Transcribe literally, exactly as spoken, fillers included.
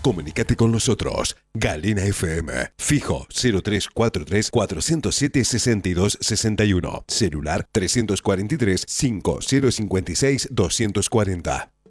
Comunícate con nosotros. Galena F M. Fijo cero tres cuatro tres, cuatro cero siete, seis dos seis uno. Celular tres cuatro tres, cinco cero cinco seis, dos cuatro cero.